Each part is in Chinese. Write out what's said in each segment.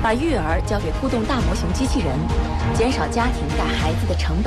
把育儿交给互动大模型机器人，减少家庭带孩子的成本。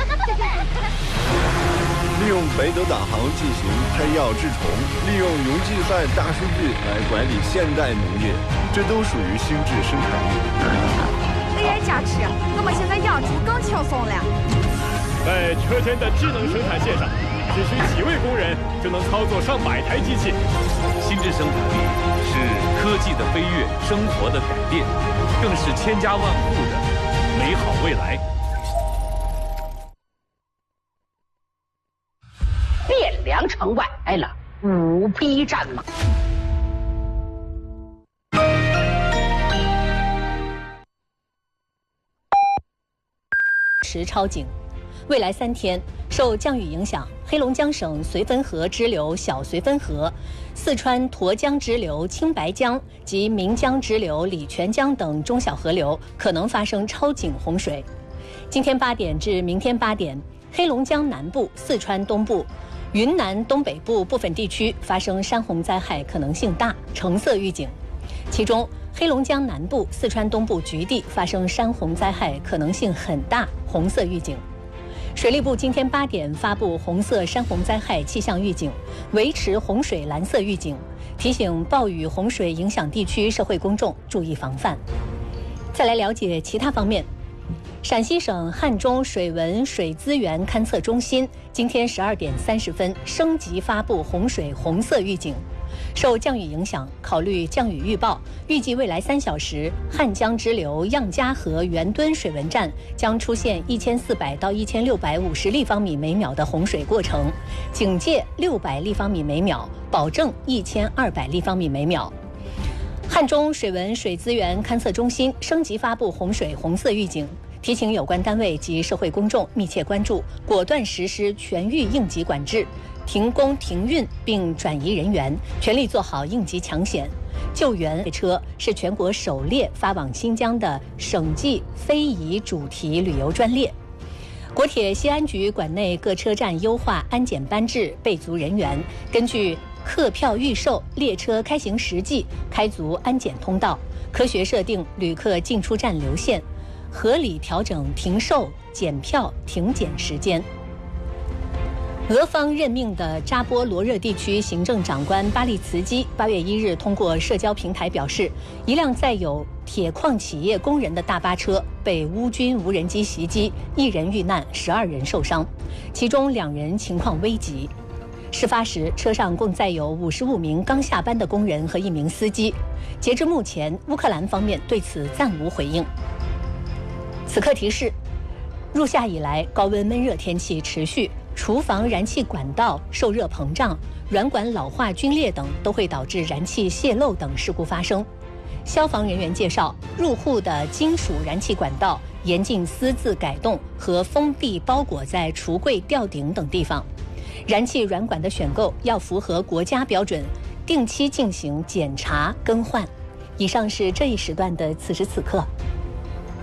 利用北斗导航进行配药治虫，利用云计算大数据来管理现代农业，这都属于心智生产力。 AI 加持，我们现在养猪更轻松了。 在车间的智能生产线上，只需几位工人就能操作上百台机器。 心智生产力是科技的飞跃，生活的改变，更是千家万户的美好未来。 汴梁城外来了5匹战马。 时超警，未来3天受降雨影响，黑龙江省绥芬河支流小绥芬河、四川沱江支流青白江及岷江支流礼泉江等中小河流可能发生超警洪水。今天8点至明天8点，黑龙江南部、四川东部、云南东北部部分地区发生山洪灾害可能性大，橙色预警。其中，黑龙江南部、四川东部局地发生山洪灾害可能性很大，红色预警。水利部今天8点发布红色山洪灾害气象预警，维持洪水蓝色预警，提醒暴雨洪水影响地区社会公众注意防范。再来了解其他方面。陕西省汉中水文水资源勘测中心今天12点30分升级发布洪水红色预警。受降雨影响，考虑降雨预报，预计未来3小时，汉江支流漾家河袁墩水文站将出现1400到1650立方米每秒的洪水过程，警戒600立方米每秒，保证1200立方米每秒。汉中水文水资源勘测中心升级发布洪水红色预警，提醒有关单位及社会公众密切关注，果断实施全域应急管制，停工停运并转移人员，全力做好应急抢险。救援列车是全国首列发往新疆的省际非遗主题旅游专列。国铁西安局管内各车站优化安检班制，备足人员，根据客票预售、列车开行实际开足安检通道，科学设定旅客进出站流线，合理调整停售、检票、停检时间。俄方任命的扎波罗热地区行政长官巴利茨基8月1日通过社交平台表示，一辆载有铁矿企业工人的大巴车被乌军无人机袭击，1人遇难，12人受伤，其中2人情况危急。事发时，车上共载有55名刚下班的工人和1名司机。截至目前，乌克兰方面对此暂无回应。此刻提示：入夏以来，高温闷热天气持续，厨房燃气管道受热膨胀、软管老化龟裂等都会导致燃气泄漏等事故发生。消防人员介绍，入户的金属燃气管道严禁私自改动和封闭包裹在橱柜、吊顶等地方。燃气软管的选购要符合国家标准，定期进行检查更换。以上是这一时段的此时此刻。